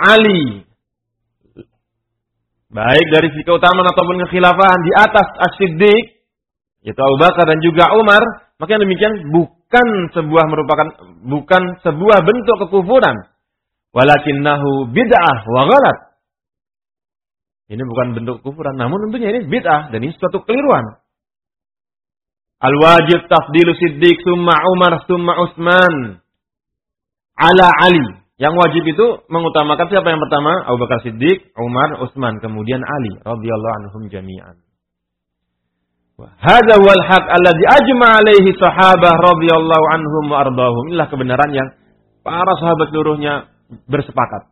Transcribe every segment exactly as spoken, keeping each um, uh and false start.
Ali, baik dari sisi keutamaan ataupun kekhilafahan di atas As-Siddiq, yaitu Abu Bakar dan juga Umar, maka yang demikian bukan sebuah merupakan bukan sebuah bentuk kekufuran, walakinnahu bid'ah wa ghalat. Ini bukan bentuk kekufuran, namun tentunya ini bid'ah dan ini suatu keliruan. Al-wajib tafdilu Siddiq summa Umar summa Utsman ala Ali. Yang wajib itu mengutamakan siapa yang pertama? Abu Bakar Siddiq, Umar, Utsman, kemudian Ali radhiyallahu anhum jami'an. Hadza wal haq alladzi ajma' alaihi sahabah radhiyallahu anhum wa ardahum. Inilah kebenaran yang para sahabat seluruhnya bersepakat.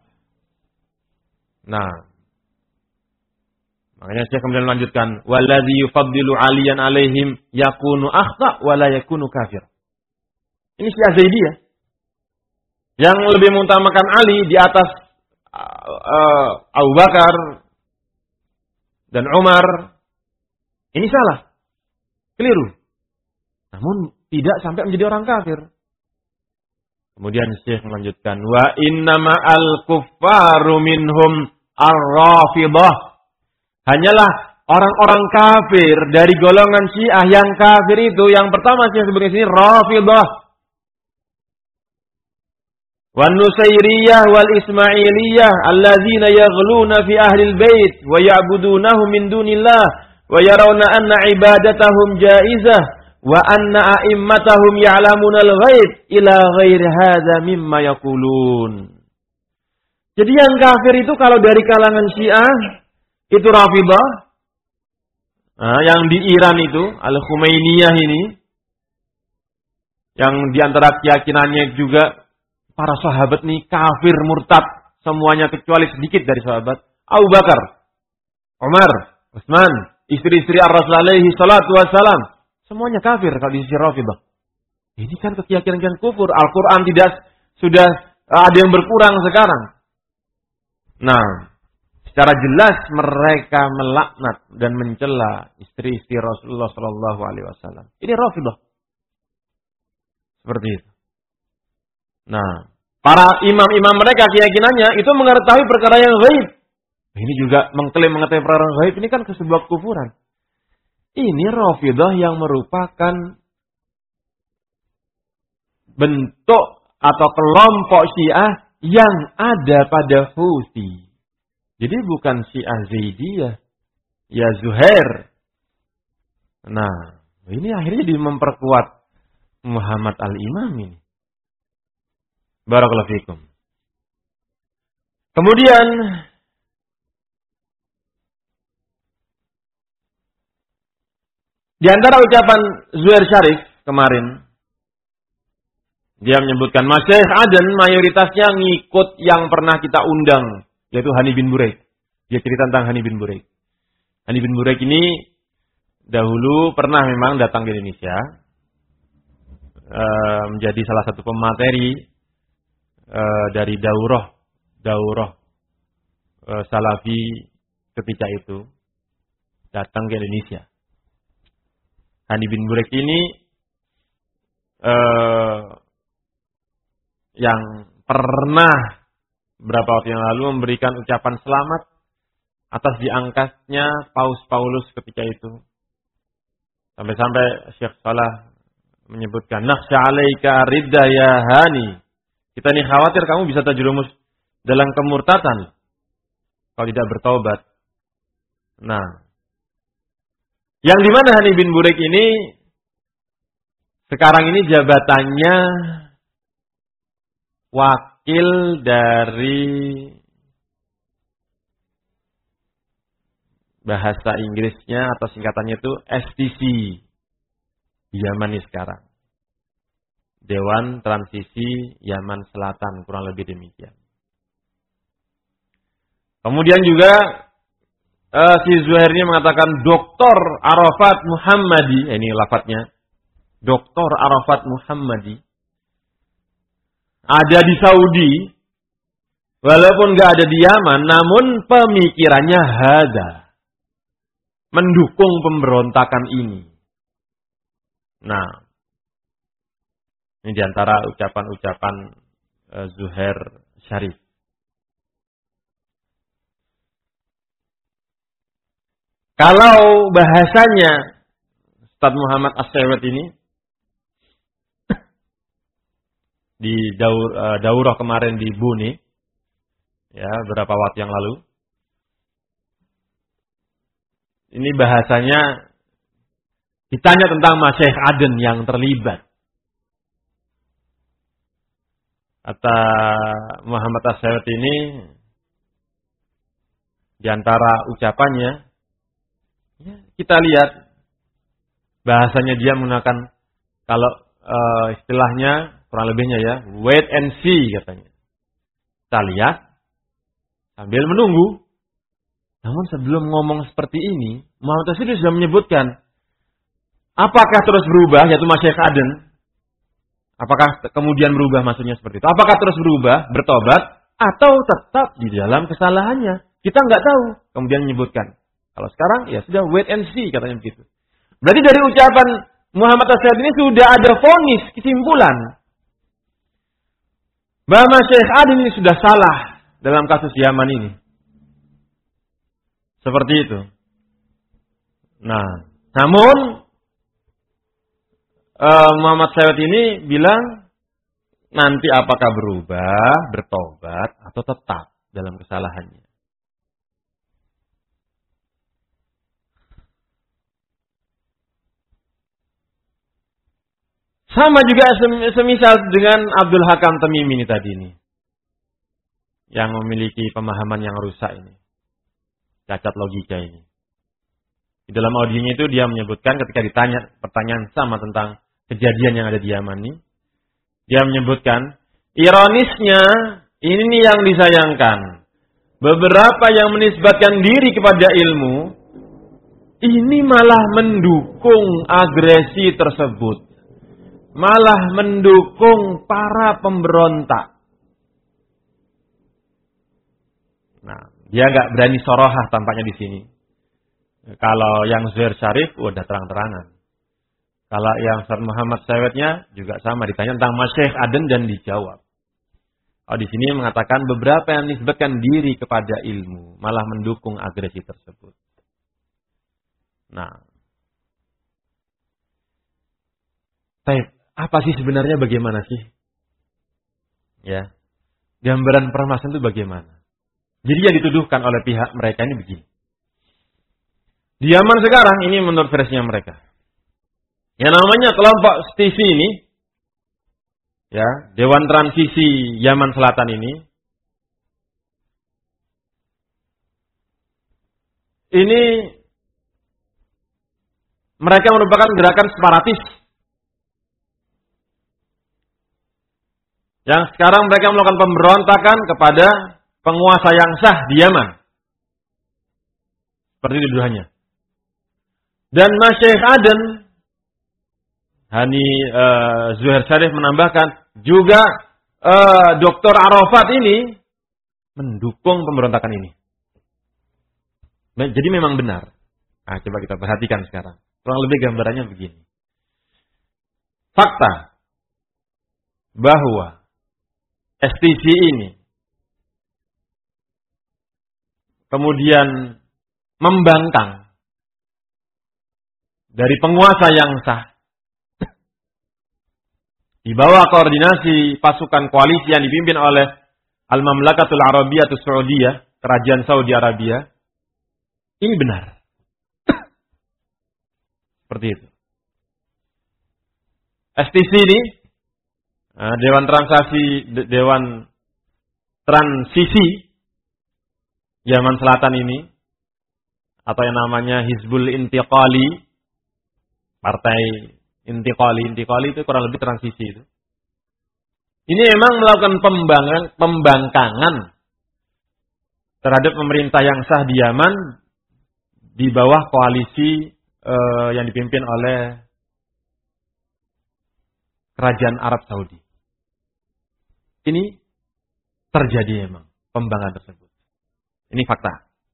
Nah, makanya saya kemudian melanjutkan, walladzi yufaddilu aliyan alaihim yakunu akhta wa la yakunu kafir. Ini Syiah Zaidiyah. Yang lebih mengutamakan Ali di atas uh, Abu Bakar dan Umar, ini salah, keliru. Namun tidak sampai menjadi orang kafir. Kemudian Syekh melanjutkan, wa innama al-kuffaru minhum ar-rafidah. Hanyalah orang-orang kafir dari golongan Syiah yang kafir itu, yang pertama Syekh sebutkan di sini Rafidah. Wan Nusairiyah wal Ismailiyah alladzina yaghluna fi ahli al-bait wa ya'budunahu min dunillah wa yarawna anna ibadatahum jaizah wa anna a'immatahum ya'lamuna al-ghaib ila ghairi hadza mimma yaqulun. Jadi yang kafir itu kalau dari kalangan Syiah itu Rafidah, nah, yang di Iran itu Al-Khumainiyah ini, yang diantara keyakinannya juga para sahabat nih kafir murtad semuanya kecuali sedikit dari sahabat. Abu Bakar, Umar, Utsman, istri-istri Ar-Rasul alaihi salatu wassalam, semuanya kafir kalau di sisi Rafidah. Ini kan keyakinan kufur. Al-Quran tidak sudah ada yang berkurang sekarang. Nah, secara jelas mereka melaknat dan mencela istri-istri Rasulullah Sallallahu Alaihi Wasallam. Ini Rafidah. Seperti itu. Nah, para imam-imam mereka keyakinannya itu mengetahui perkara yang gaib. Ini juga mengklaim mengetahui perkara yang gaib. Ini kan sebuah kufuran. Ini Rafidah yang merupakan bentuk atau kelompok Syiah yang ada pada Houthi. Jadi bukan Syiah Zaidiyah, ya Zuhair. Nah, ini akhirnya jadi memperkuat Muhammad al-Imam ini. Barakallahu fikum. Kemudian di antara ucapan Zuhair Syarif kemarin, dia menyebutkan Masyaikh Aden mayoritasnya ngikut yang pernah kita undang, yaitu Hani bin Buraik. Dia cerita tentang Hani bin Buraik. Hani bin Buraik ini dahulu pernah memang datang ke Indonesia, menjadi salah satu pemateri dari daurah daurah Salafi ketika itu, datang ke Indonesia. Hani bin Buraik ini eh, yang pernah beberapa waktu yang lalu memberikan ucapan selamat atas diangkatnya Paus Paulus ketika itu. Sampai-sampai Syekh Salah menyebutkan, "Nakhsha 'alaika ridda ya Hani." Kita ini khawatir kamu bisa terjerumus dalam kemurtatan kalau tidak bertaubat. Nah, yang di mana Hani bin Buraik ini sekarang ini jabatannya wakil dari bahasa Inggrisnya atau singkatannya itu S T C Yaman sekarang. Dewan Transisi Yaman Selatan, kurang lebih demikian. Kemudian juga uh, si Zuhair ini mengatakan Doktor Arafat Muhammadi, ini lafadznya, Doktor Arafat Muhammadi ada di Saudi, walaupun nggak ada di Yaman, namun pemikirannya hada, mendukung pemberontakan ini. Nah, ini diantara ucapan-ucapan uh, Zuhair Syarif. Kalau bahasanya Ustaz Muhammad As-Sewet ini di daur, uh, daurah kemarin di Buni, ya beberapa waktu yang lalu, ini bahasanya ditanya tentang Masyaikh Aden yang terlibat. Kata Muhammad As-Sewet ini, di antara ucapannya, ya, kita lihat bahasanya dia menggunakan, kalau uh, istilahnya kurang lebihnya ya, wait and see katanya. Kita lihat sambil menunggu. Namun sebelum ngomong seperti ini, Muhammad As-Sewet sudah menyebutkan, apakah terus berubah, yaitu Masyaikh Aden? Apakah kemudian berubah maksudnya seperti itu? Apakah terus berubah, bertobat, atau tetap di dalam kesalahannya? Kita nggak tahu. Kemudian menyebutkan, kalau sekarang ya sudah wait and see katanya begitu. Berarti dari ucapan Muhammad As-Sewet ini sudah ada vonis, kesimpulan bahwa Masyaikh Aden ini sudah salah dalam kasus Yaman ini. Seperti itu. Nah, namun uh, Muhammad As-Sewet ini bilang nanti apakah berubah, bertobat, atau tetap dalam kesalahannya. Sama juga semisal dengan Abdul Hakam Tamimi ini tadi ini. Yang memiliki pemahaman yang rusak ini. Cacat logika ini. Di dalam audionya itu dia menyebutkan ketika ditanya pertanyaan sama tentang kejadian yang ada di Yaman ini. Dia menyebutkan, ironisnya ini yang disayangkan. Beberapa yang menisbatkan diri kepada ilmu, ini malah mendukung agresi tersebut. Malah mendukung para pemberontak. Nah, dia nggak berani sorohah tampaknya di sini. Kalau yang Zuhair Syarif udah terang-terangan. Kalau yang Ustaz Muhammad Sewetnya juga sama, ditanya tentang Masyaikh Aden dan dijawab. Oh, di sini mengatakan beberapa yang menisbatkan diri kepada ilmu malah mendukung agresi tersebut. Nah, baik. Apa sih sebenarnya, bagaimana sih? Ya. Gambaran permasalahan itu bagaimana? Jadi yang dituduhkan oleh pihak mereka ini begini. Di Yaman sekarang, ini menurut versinya mereka. Yang namanya kelompok Stifi ini, ya, Dewan Transisi Yaman Selatan ini, ini mereka merupakan gerakan separatis. Yang sekarang mereka melakukan pemberontakan kepada penguasa yang sah di Yaman. Seperti tuduhannya. Dan Masyaikh Aden, Hani uh, Zuhair Syarif menambahkan, juga uh, Doktor Arafat ini mendukung pemberontakan ini. Jadi memang benar. Nah, coba kita perhatikan sekarang. Kurang lebih gambarannya begini. Fakta bahwa S T C ini kemudian membangkang dari penguasa yang sah di bawah koordinasi pasukan koalisi yang dipimpin oleh Al-Mamlakatul Arabiyatus Saudiyah, Kerajaan Saudi Arabia. Ini benar. Seperti itu. S T C ini, Dewan Transisi, Dewan Transisi Yaman Selatan ini, atau yang namanya Hizbul Intiqali, Partai Intiqali, Intiqali itu kurang lebih transisi itu. Ini memang melakukan pembangkangan, pembangkangan terhadap pemerintah yang sah di Yaman di bawah koalisi eh, yang dipimpin oleh Kerajaan Arab Saudi. Ini terjadi memang pembangkangan tersebut. Ini fakta.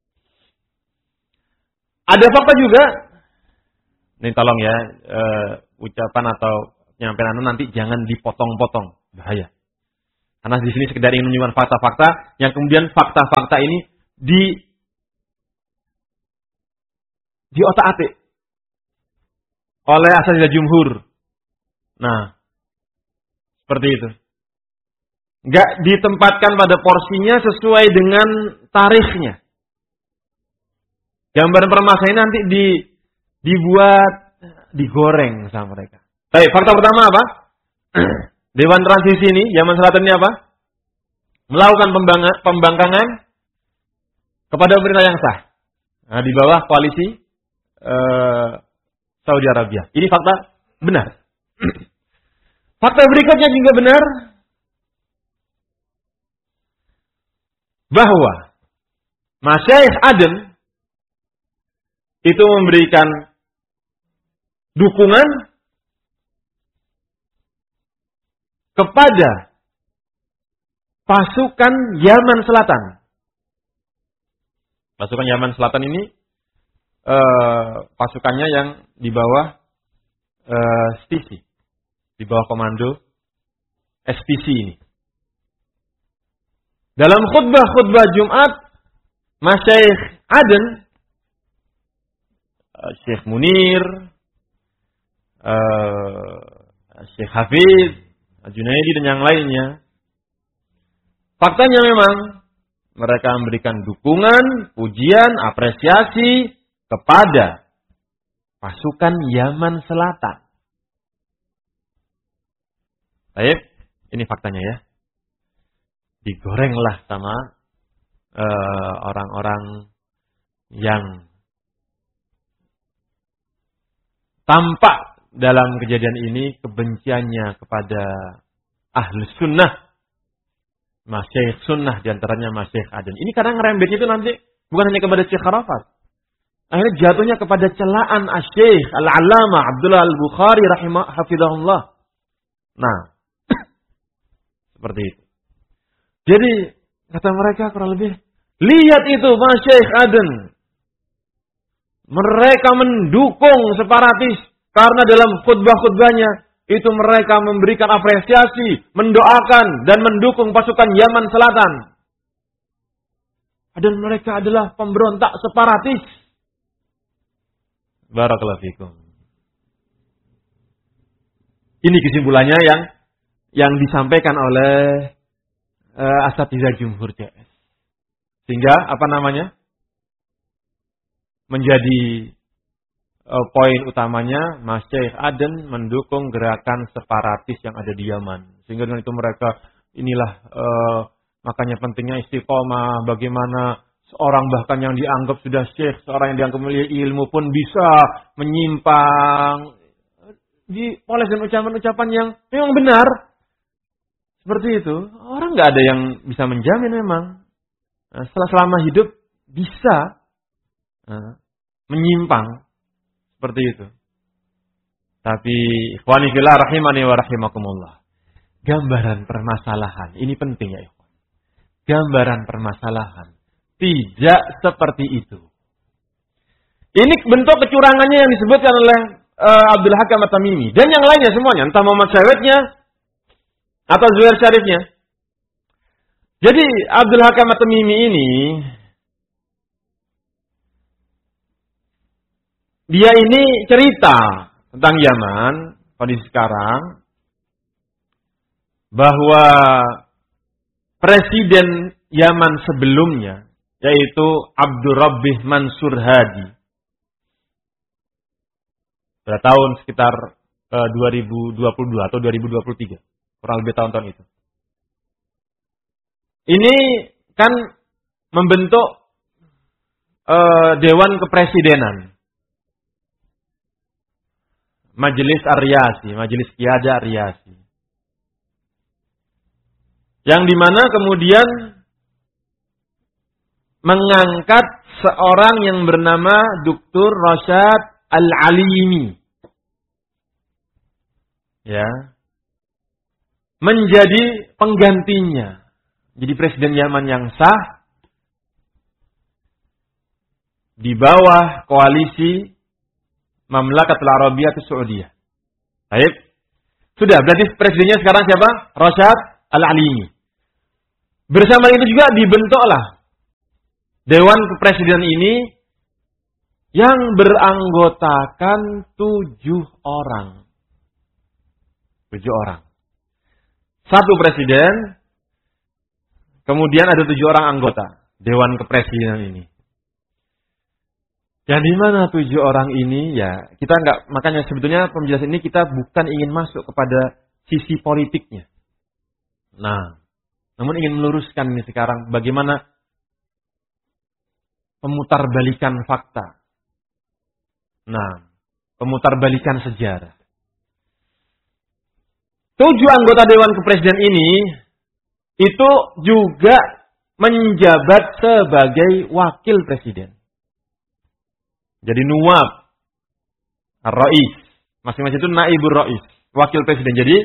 Ada fakta juga. Ini tolong ya, uh, ucapan atau penyampaian nanti jangan dipotong-potong, bahaya. Karena di sini sekedar ingin menunjukkan fakta-fakta yang kemudian fakta-fakta ini di diotak-atik oleh asatidz jumhur. Nah, seperti itu. Enggak ditempatkan pada porsinya sesuai dengan tarikhnya. Gambaran permasalahan nanti di, dibuat, digoreng sama mereka. Baik, fakta pertama apa? Dewan transisi ini, zaman selatan ini apa? Melakukan pembangkangan kepada pemerintah yang sah. Nah, di bawah koalisi eh, Saudi Arabia. Ini fakta benar. Fakta berikutnya juga benar. Bahwa Masyaikh Aden itu memberikan dukungan kepada pasukan Yaman Selatan. Pasukan Yaman Selatan ini eh, pasukannya yang di bawah eh, S P C, di bawah komando S P C ini. Dalam khutbah-khutbah Jumat, Masyaikh Aden, Syekh Munir, uh, Syekh Hafiz, Junaidi dan yang lainnya, faktanya memang mereka memberikan dukungan, pujian, apresiasi kepada pasukan Yaman Selatan. Baik, ini faktanya ya. Digorenglah sama uh, orang-orang yang tampak dalam kejadian ini kebenciannya kepada ahli sunnah, Masyaikh sunnah, diantaranya Masyaikh Aden. Ini kadang ngerembet itu nanti bukan hanya kepada Syekh Arafat. Akhirnya jatuhnya kepada celaan Asy-Syaikh Al-Allamah Abdullah Al-Bukhari rahimah hafizahullah. Nah, seperti itu. Jadi, kata mereka kurang lebih, lihat itu Masyaikh Aden. Mereka mendukung separatis. Karena dalam khutbah-khutbahnya, itu mereka memberikan apresiasi, mendoakan, dan mendukung pasukan Yaman Selatan. Dan mereka adalah pemberontak separatis. Barakallahu fikum. Ini kesimpulannya yang yang disampaikan oleh Uh, asatidz jumhur C S. Sehingga apa namanya? Menjadi uh, poin utamanya Masyaikh Aden mendukung gerakan separatis yang ada di Yaman. Sehingga dengan itu mereka inilah uh, makanya pentingnya istiqomah, bagaimana seorang bahkan yang dianggap sudah syekh, seorang yang dianggap memiliki ilmu pun bisa menyimpang di oleh ucapan-ucapan yang memang benar. Seperti itu, orang nggak ada yang bisa menjamin memang. Nah, setelah selama hidup bisa nah, menyimpang seperti itu. Tapi ikhwani fillah rahimani wa rahimakumullah. Gambaran permasalahan ini penting ya ikhwan. Gambaran permasalahan tidak seperti itu. Ini bentuk kecurangannya yang disebutkan oleh uh, Abdul Hakam At-Tamimi dan yang lainnya semuanya, entah Muhammad Syawetnya atau Zuhair Syarifnya. Jadi Abdul Hakam At-Tamimi ini dia ini cerita tentang Yaman kondisi sekarang bahwa presiden Yaman sebelumnya yaitu Abdur Rabbih Mansur Hadi pada tahun sekitar uh, dua ribu dua puluh dua atau dua ribu dua puluh tiga. Kurang lebih tahun-tahun itu. Ini kan membentuk uh, Dewan Kepresidenan. Majelis Ar-Riyasi, Majelis Qiyada Ar-Riyasi. Yang dimana kemudian mengangkat seorang yang bernama Doktor Rasyad Al-Alimi. Ya. Menjadi penggantinya. Jadi presiden Yaman yang sah di bawah koalisi Mamlakatul Arabiyyah Saudiyah. Baik. Sudah, berarti presidennya sekarang siapa? Rasyad Al-Alimi. Bersama itu juga dibentuklah Dewan Kepresidenan ini yang beranggotakan tujuh orang. Tujuh orang. Satu presiden, kemudian ada tujuh orang anggota Dewan Kepresidenan ini. Yang di mana tujuh orang ini, ya kita nggak, makanya sebetulnya penjelasan ini kita bukan ingin masuk kepada sisi politiknya. Nah, namun ingin meluruskan ini sekarang bagaimana pemutarbalikan fakta. Nah, pemutarbalikan sejarah. Tujuh anggota Dewan Kepresiden ini itu juga menjabat sebagai wakil presiden. Jadi nuwab, ar-rais, masing-masing itu naibur rais, wakil presiden. Jadi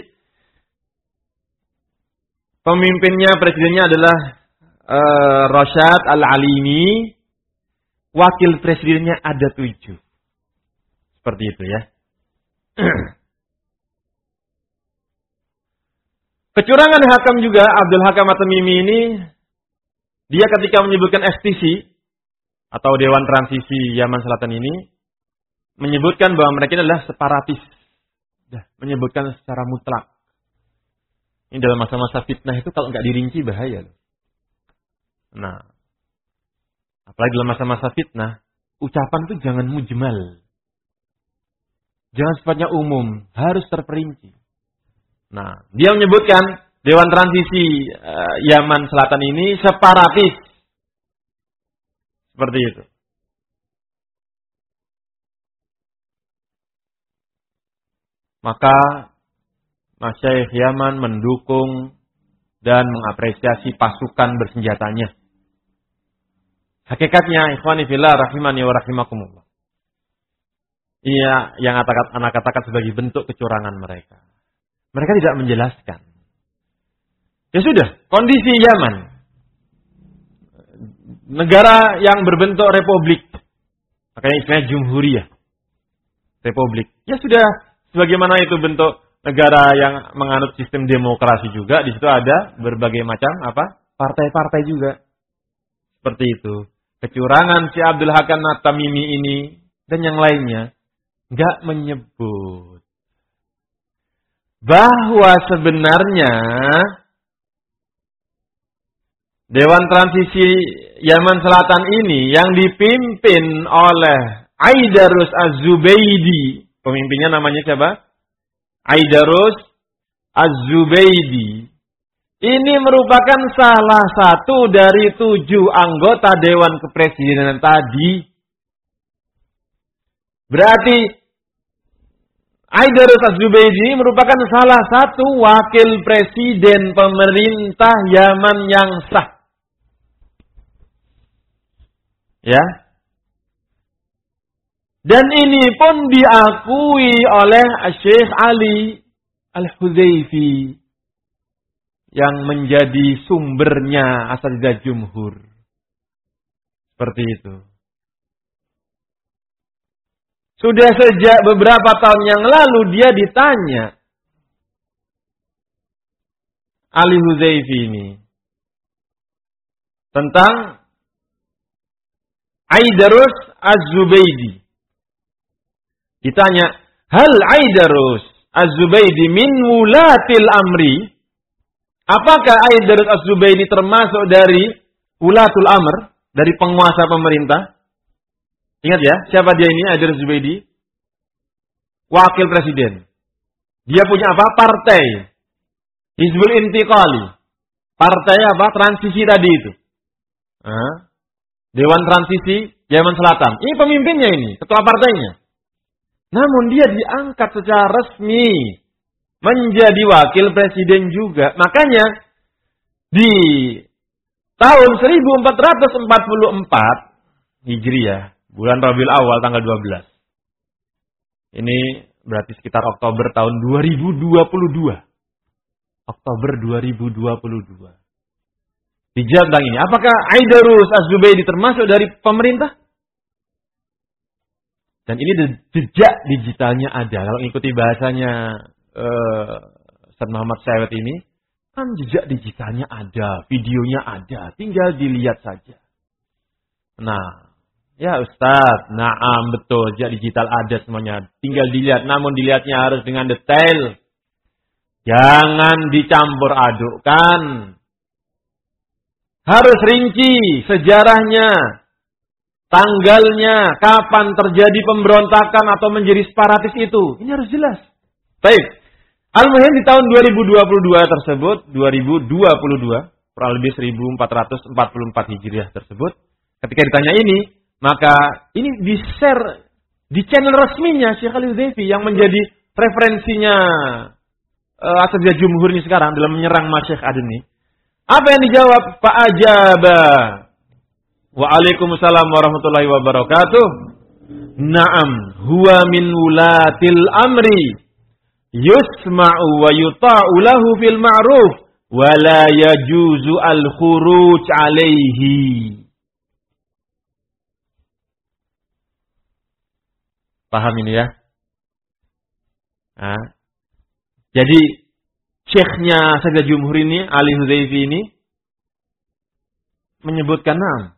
pemimpinnya, presidennya adalah uh, Rasyad Al-Alimi, wakil presidennya ada tujuh. Seperti itu ya. Kecurangan Hakam juga, Abdul Hakam At-Tamimi ini, dia ketika menyebutkan S T C, atau Dewan Transisi Yaman Selatan ini, menyebutkan bahwa mereka adalah separatis. Dah, menyebutkan secara mutlak. Ini dalam masa-masa fitnah itu kalau nggak dirinci bahaya loh. Nah, apalagi dalam masa-masa fitnah, ucapan itu jangan mujmal. Jangan sifatnya umum, harus terperinci. Nah, dia menyebutkan Dewan Transisi uh, Yaman Selatan ini separatis. Seperti itu. Maka Masyaikh Yaman mendukung dan mengapresiasi pasukan bersenjatanya. Hakikatnya, ikhwani fillah rahimani wa rahimakumullah. Iya, yang anak katakan sebagai bentuk kecurangan mereka. Mereka tidak menjelaskan. Ya sudah, kondisi Yaman. Negara yang berbentuk republik. Makanya istilahnya jumhuriyah. Republik. Ya sudah, sebagaimana itu bentuk negara yang menganut sistem demokrasi juga. Di situ ada berbagai macam apa partai-partai juga. Seperti itu. Kecurangan si Abdul Hakam At-Tamimi ini dan yang lainnya nggak menyebut bahwa sebenarnya Dewan Transisi Yaman Selatan ini yang dipimpin oleh Aidarus Az-Zubaydi. Pemimpinnya namanya siapa? Aidarus Az-Zubaydi. Ini merupakan salah satu dari tujuh anggota Dewan Kepresidenan tadi. Berarti Aidarus Az-Zubaydi merupakan salah satu wakil presiden pemerintah Yaman yang sah. Ya. Dan ini pun diakui oleh Syekh Ali Al-Hudzaifi yang menjadi sumbernya Asatidzah Jumhur. Seperti itu. Sudah sejak beberapa tahun yang lalu dia ditanya Ali Hudzaifi ini tentang Aidarus Az-Zubaydi. Ditanya, hal Aidarus Az-Zubaydi min wulatil amri? Apakah Aidarus Az-Zubaydi termasuk dari wulatul amr, dari penguasa pemerintah? Ingat ya, siapa dia ini Aidarus Az-Zubaydi? Wakil presiden. Dia punya apa? Partai. Hizbul Intiqali. Partai apa? Transisi tadi itu. Hah? Dewan Transisi Yaman Selatan. Ini pemimpinnya ini, ketua partainya. Namun dia diangkat secara resmi menjadi wakil presiden juga. Makanya di tahun seribu empat ratus empat puluh empat Hijriah, bulan Rabiul Awal tanggal dua belas. Ini berarti sekitar Oktober tahun dua ribu dua puluh dua. Oktober dua ribu dua puluh dua. Dijawab tentang ini. Apakah Aidarus Az-Zubaydi termasuk dari pemerintah? Dan ini jejak digitalnya ada. Kalau mengikuti bahasanya uh, Ustaz Muhammad Syawet ini, kan jejak digitalnya ada, videonya ada, tinggal dilihat saja. Nah, Ya Ustaz, naam betul, jejak digital ada semuanya. Tinggal dilihat, namun dilihatnya harus dengan detail. Jangan dicampur adukkan. Harus rinci sejarahnya, tanggalnya, kapan terjadi pemberontakan atau menjadi separatis itu. Ini harus jelas. Baik. Al-Muhim di tahun dua ribu dua puluh dua tersebut, dua ribu dua puluh dua, kurang lebih seribu empat ratus empat puluh empat Hijriah tersebut, ketika ditanya ini, maka ini di-share di channel resminya Syekh Al-Utsaimin yang menjadi referensinya uh, Asatidz Jumhur ini sekarang dalam menyerang Masyaikh Aden ini. Apa yang dijawab? Pak Ajaba. Waalaikumsalam warahmatullahi wabarakatuh. Naam, huwa min wulatil amri. Yusma'u wa yuta'u lahu fil ma'ruf. Wa la yajuzu al-khuruj alaihi. Paham ini ya? Nah, jadi syekhnya Asatidz Jumhur ini, Al-Utsaimin ini menyebutkan nam.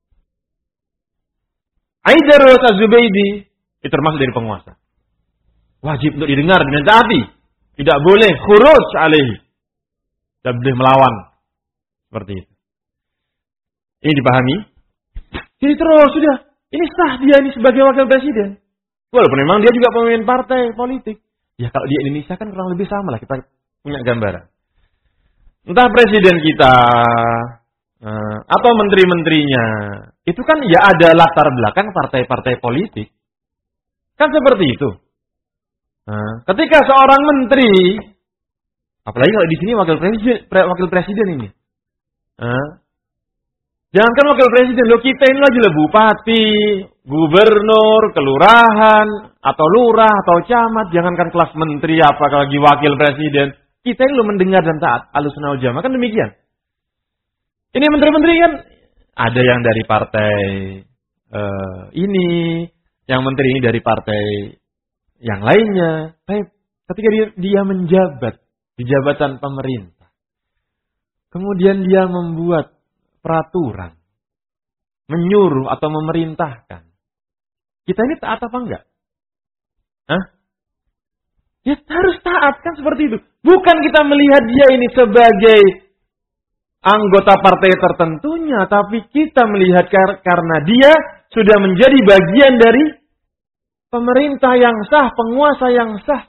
Aidarus Az-Zubaydi itu termasuk dari penguasa. Wajib untuk didengar dan taati. Tidak boleh khuruj alaihi. Tidak boleh melawan. Seperti itu. Ini dipahami? Jadi terus sudah. Ini sah dia ini sebagai wakil presiden. Walaupun memang dia juga pemimpin partai politik. Ya kalau di Indonesia kan kurang lebih sama lah. Kita punya gambaran. Entah presiden kita atau menteri-menterinya. Itu kan ya ada latar belakang partai-partai politik. Kan seperti itu. Nah, ketika seorang menteri, apalagi kalau di sini wakil presiden, wakil presiden ini. Nah, jangankan wakil presiden, lo kita ini aja lah bupati, gubernur, kelurahan, atau lurah, atau camat. Jangankan kelas menteri, apalagi wakil presiden. Kita ini lo mendengar dan taat. Ahlussunnah wal Jamaah kan demikian. Ini menteri-menteri kan ada yang dari partai uh, ini, yang menteri ini dari partai yang lainnya. Baik, ketika dia, dia menjabat di jabatan pemerintah, kemudian dia membuat peraturan, menyuruh atau memerintahkan, kita ini taat apa enggak? Hah? Ya harus taat kan seperti itu. Bukan kita melihat dia ini sebagai anggota partai tertentunya, tapi kita melihat kar- karena dia sudah menjadi bagian dari pemerintah yang sah, penguasa yang sah.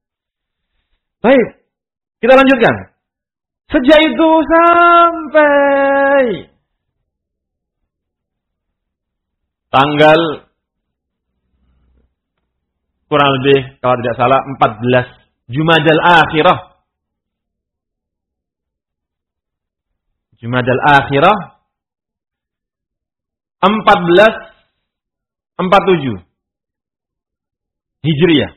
Baik, kita lanjutkan. Sejak itu sampai tanggal kurang lebih kalau tidak salah empat belas Jumadal Akhirah. Jumadal Akhirah empat belas empat puluh tujuh Hijriah.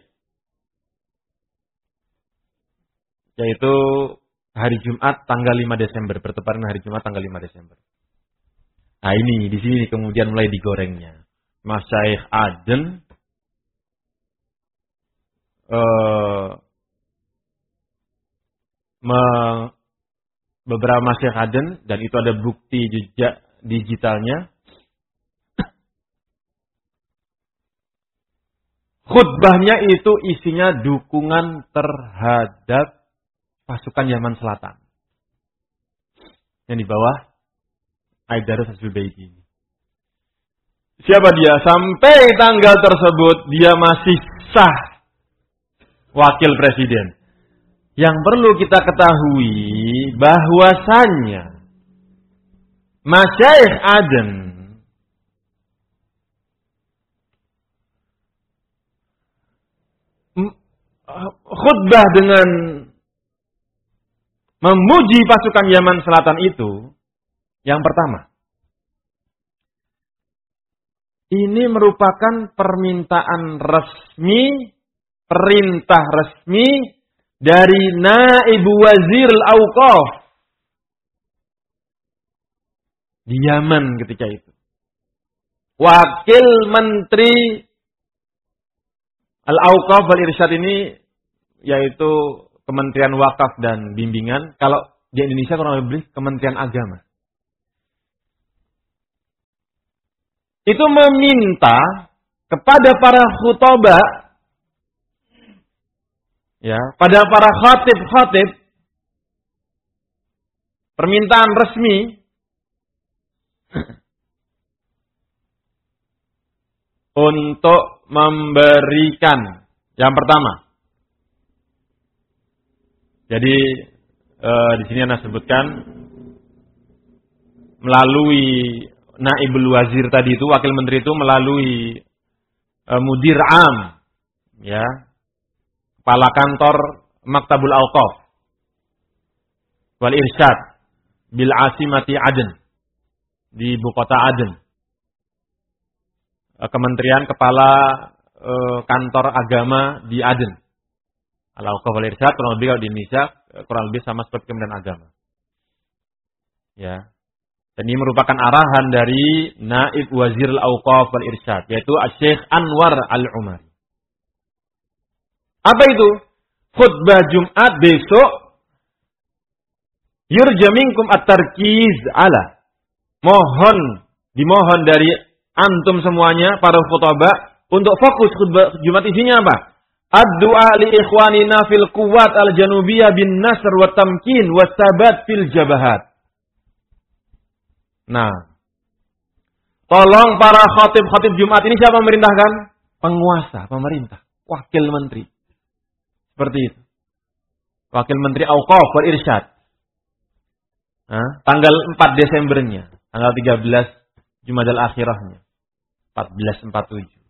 Yaitu hari Jumat tanggal lima Desember, bertepatan hari Jumat tanggal lima Desember. Nah ini di sini kemudian mulai digorengnya. Masyaikh Aden eh, me, beberapa Masyaikh Aden, dan itu ada bukti jejak digitalnya. Khutbahnya itu isinya dukungan terhadap pasukan Yaman Selatan. Yang di bawah Aidarus Az-Zubaydi. Siapa dia? Sampai tanggal tersebut dia masih sah wakil presiden. Yang perlu kita ketahui bahwasannya Masyaikh Aden khutbah dengan memuji pasukan Yaman Selatan itu, yang pertama, ini merupakan permintaan resmi, perintah resmi dari Naib Wazir Al-Awqaf di Yaman ketika itu. Wakil Menteri Al-Awqaf wal-Irsyad ini yaitu Kementerian Wakaf dan Bimbingan. Kalau di Indonesia kurang lebih Kementerian Agama. itu meminta kepada para khutbah, ya, pada para khatib-khatib, permintaan resmi untuk memberikan yang pertama. Jadi eh, di sini Anda sebutkan melalui naibul wazir tadi itu, wakil menteri itu melalui eh, mudir am, ya, kepala kantor Maktabul Auqaf wal Irsyad bil Asimati Aden, di ibu kota Aden. Eh, kementerian kepala eh, kantor agama di Aden. Al-Auqaf wal Irsyad kurang lebih kalau di Indonesia kurang lebih sama seperti Kementerian Agama. Ya. Dan ini merupakan arahan dari Naib Wazir Al-Auqaf wal Irsyad, yaitu Syekh Anwar Al-Umari. Apa itu? Khutbah Jumat besok, yurja minkum at-tarkiz ala. Mohon, dimohon dari antum semuanya para khutbah untuk fokus khutbah Jumat. Isinya apa? Ad-du'a li ikhwanina fil quwwat al-janubiyah bin nasr wa tamkin wa sabat fil jabahat. Nah, tolong para khatib-khatib Jumat ini siapa memerintahkan? Penguasa, pemerintah, wakil menteri. Seperti itu. Wakil menteri Auqaf wal Irsyad. Nah, tanggal empat Desembernya, tanggal tiga belas Jumadal Akhirahnya, empat belas empat puluh tujuh.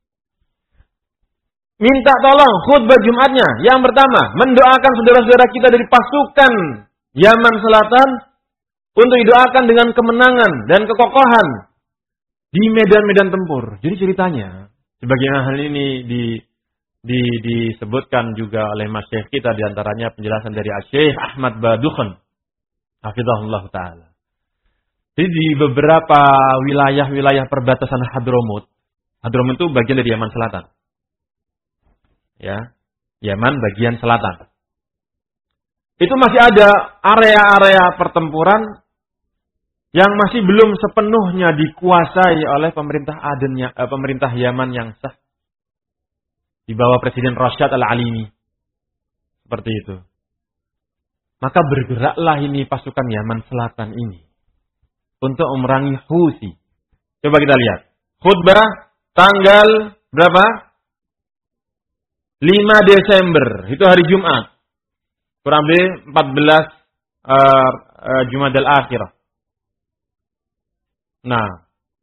Minta tolong khutbah Jumatnya. Yang pertama, mendoakan saudara-saudara kita dari pasukan Yaman Selatan untuk didoakan dengan kemenangan dan kekokohan di medan-medan tempur. Jadi ceritanya, sebagaimana hal ini di, di, disebutkan juga oleh Mas Syekh kita, diantaranya penjelasan dari Syekh Ahmad Badukhan, hafizahullah ta'ala. Jadi di beberapa wilayah-wilayah perbatasan Hadramut, Hadramut itu bagian dari Yaman Selatan. Ya, Yaman bagian selatan. Itu masih ada area-area pertempuran yang masih belum sepenuhnya dikuasai oleh pemerintah Adennya, eh, pemerintah Yaman yang sah di bawah Presiden Rashad Al-Alimi. Seperti itu. Maka bergeraklah ini pasukan Yaman Selatan ini untuk memerangi Houthi. Coba kita lihat. Khutbah tanggal berapa? lima Desember, itu hari Jumat. Kurang lebih empat belas uh, uh, Jumadal Akhirah. Nah,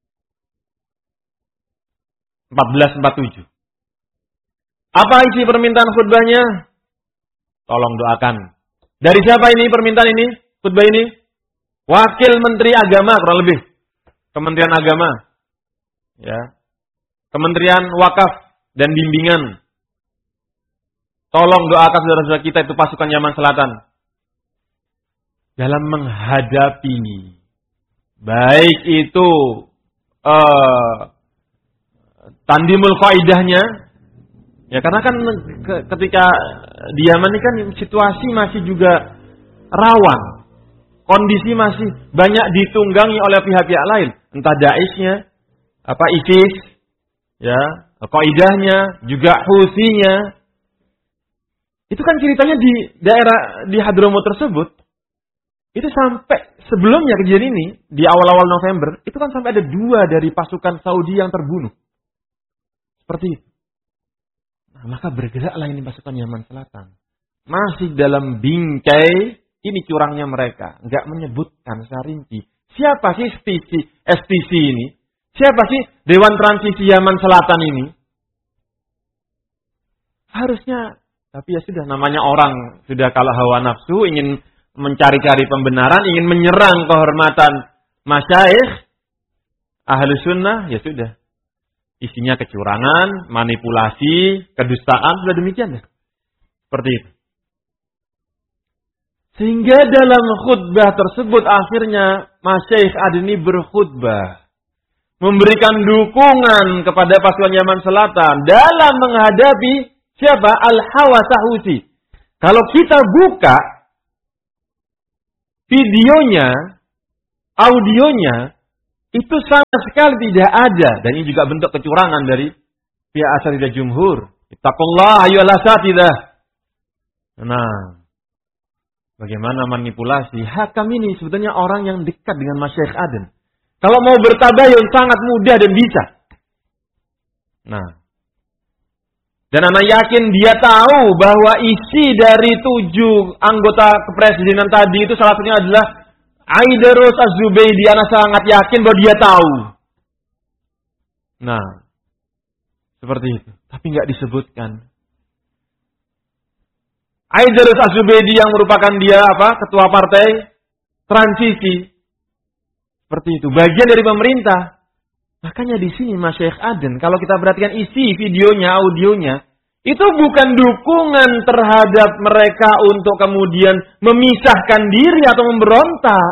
empat belas empat puluh tujuh. Apa isi permintaan khutbahnya? Tolong doakan. Dari siapa ini permintaan ini? Khutbah ini? Wakil Menteri Agama kurang lebih. Kementerian Agama. Ya. Kementerian Wakaf dan Bimbingan. Tolong doakan saudara-saudara kita itu pasukan Yaman Selatan. Dalam menghadapi baik itu uh, tandimul qaidahnya. Ya karena kan ketika di Yaman ini kan situasi masih juga rawan. Kondisi masih banyak ditunggangi oleh pihak-pihak lain. Entah Daeshnya, apa ISIS, ya, qaidahnya, juga Houthi-nya. Itu kan ceritanya di daerah di Hadramut tersebut. Itu sampai sebelumnya kejadian ini, di awal-awal November, itu kan sampai ada dua dari pasukan Saudi yang terbunuh. Seperti itu. Nah, maka bergeraklah ini pasukan Yaman Selatan. Masih dalam bingkai, ini curangnya mereka. Enggak menyebutkan secara rinci. Siapa sih S T C, S T C ini? Siapa sih Dewan Transisi Yaman Selatan ini? Harusnya, tapi ya sudah, namanya orang sudah kalau hawa nafsu, ingin mencari-cari pembenaran, ingin menyerang kehormatan masyayikh ahli sunnah, ya sudah. Isinya kecurangan, manipulasi, kedustaan, sudah demikian. Seperti itu. Sehingga dalam khutbah tersebut akhirnya masyayikh Adni berkhutbah. Memberikan dukungan kepada pasukan Yaman Selatan dalam menghadapi siapa? Al-Hawasa Houthi. Kalau kita buka videonya, audionya, Itu sama sekali tidak ada. Dan ini juga bentuk kecurangan dari pihak asatidzah jumhur. Ittaqullah ayyuhal asatidzah. Nah, bagaimana manipulasi? Hakam ini sebetulnya orang yang dekat dengan Masyayikh Aden. Kalau mau bertabayun sangat mudah dan bisa. Nah, dan anak yakin dia tahu bahwa isi dari tujuh anggota kepresidenan tadi itu salah satunya adalah Aidarus Az-Zubaydi. Anak sangat yakin bahwa dia tahu. Nah, seperti itu. Tapi nggak disebutkan. Aidarus Az-Zubaydi yang merupakan dia apa? Ketua partai transisi. Seperti itu. Bagian dari pemerintah. Makanya di sini Masyayikh Aden, kalau kita perhatikan isi videonya, audionya, itu bukan dukungan terhadap mereka untuk kemudian memisahkan diri atau memberontak.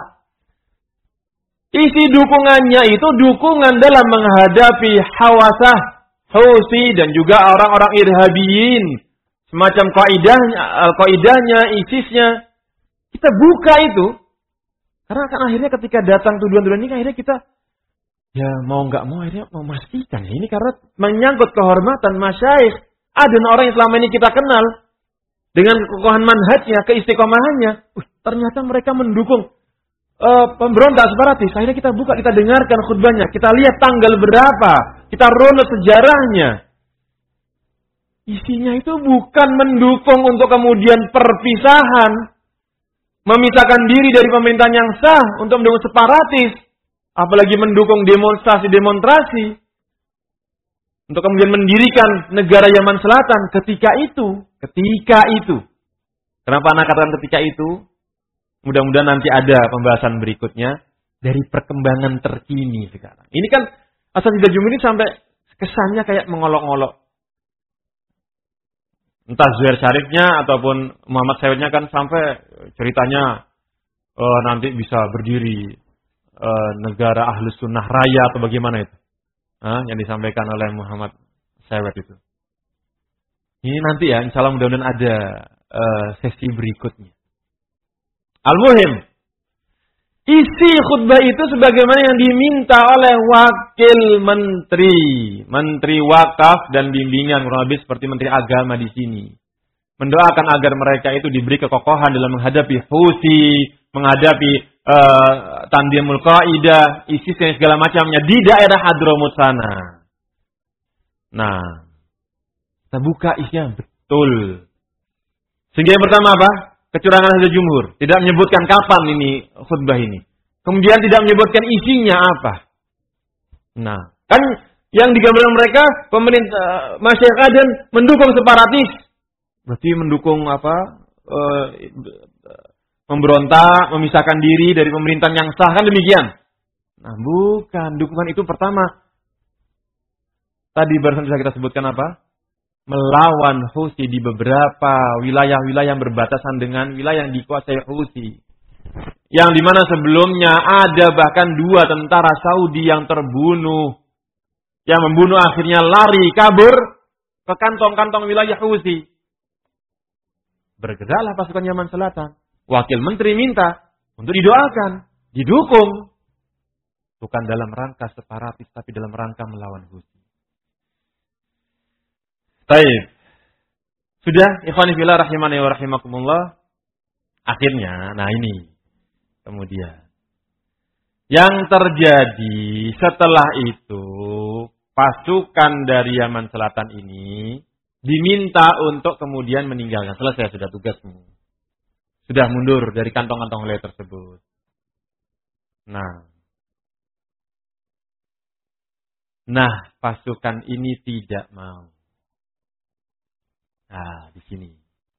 Isi dukungannya itu dukungan dalam menghadapi Hawasah, Houthi, dan juga orang-orang irhabiyin. Semacam kaidahnya, al-kaidahnya, ISIS-nya. Kita buka itu. Karena kan akhirnya ketika datang tuduhan-tuduhan ini, akhirnya kita ya mau nggak mau akhirnya memastikan. Ini karena menyangkut kehormatan masyayikh. Ada orang yang selama ini kita kenal. Dengan kekokohan manhajnya, keistiqomahannya. Uh, ternyata mereka mendukung uh, pemberontak separatis. Akhirnya kita buka, kita dengarkan khutbahnya. Kita lihat tanggal berapa. Kita runut sejarahnya. Isinya itu bukan mendukung untuk kemudian perpisahan. Memisahkan diri dari pemerintahan yang sah untuk mendukung separatis. Apalagi mendukung demonstrasi-demonstrasi. Untuk kemudian mendirikan negara Yaman Selatan ketika itu. Ketika itu. Kenapa anak katakan ketika itu? Mudah-mudahan nanti ada pembahasan berikutnya. Dari perkembangan terkini sekarang. Ini kan asatidzah jumhur ini sampai kesannya kayak mengolok-olok. Entah Zuhair Syarifnya ataupun Muhammad Sawidnya kan sampai ceritanya uh, nanti bisa berdiri uh, negara Ahlus Sunnah Raya atau bagaimana itu. Uh, yang disampaikan oleh Muhammad Sawid itu. Ini nanti ya, insya Allah mudah-mudahan ada uh, sesi berikutnya. Al-Muhim. Isi khutbah itu sebagaimana yang diminta oleh wakil menteri, menteri wakaf dan bimbingan, kurang lebih seperti menteri agama di sini. Mendoakan agar mereka itu diberi kekokohan dalam menghadapi Houthi, menghadapi uh, Tanzimul Qaidah, ISIS dan segala macamnya di daerah Hadramut sana. Nah, kita buka isinya betul. Sehingga yang pertama apa? Kecurangan asatidzah jumhur. Tidak menyebutkan kapan ini khutbah ini. Kemudian tidak menyebutkan isinya apa. Nah, kan yang digambarkan mereka pemerintah Masyayikh Aden mendukung separatis. Berarti mendukung apa? E, memberontak, memisahkan diri dari pemerintahan yang sah, kan demikian. Nah, bukan. Dukungan itu pertama. Tadi barusan bisa kita sebutkan apa? Melawan Houthi di beberapa wilayah-wilayah yang berbatasan dengan wilayah yang dikuasai Houthi. Yang dimana sebelumnya ada bahkan dua tentara Saudi yang terbunuh. Yang membunuh akhirnya lari, kabur ke kantong-kantong wilayah Houthi. Bergeraklah pasukan Yaman Selatan. Wakil menteri minta untuk didoakan, didukung. Bukan dalam rangka separatis, tapi dalam rangka melawan Houthi. Baik. Sudah, ikhwani fillah rahimani wa rahimakumullah. Akhirnya, nah ini. Kemudian. Yang terjadi setelah itu, pasukan dari Yaman Selatan ini diminta untuk kemudian meninggalkan. Selesai sudah tugasmu. Sudah mundur dari kantong-kantong wilayah tersebut. Nah. Nah, pasukan ini tidak mau. Nah, di sini.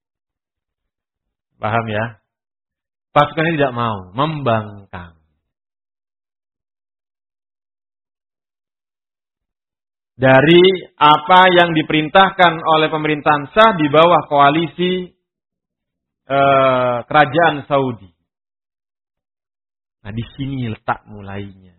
Paham ya? Pasukan ini tidak mau, membangkang. Dari apa yang diperintahkan oleh pemerintahan sah di bawah koalisi eh, kerajaan Saudi. Nah, di sini letak mulainya.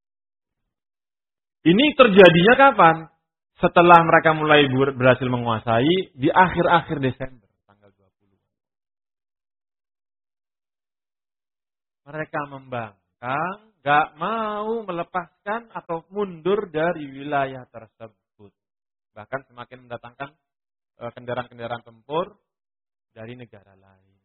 Ini terjadinya kapan? Setelah mereka mulai berhasil menguasai di akhir-akhir Desember tanggal dua puluh. Mereka membangkang nggak mau melepaskan atau mundur dari wilayah tersebut. Bahkan semakin mendatangkan uh, kendaraan-kendaraan tempur dari negara lain.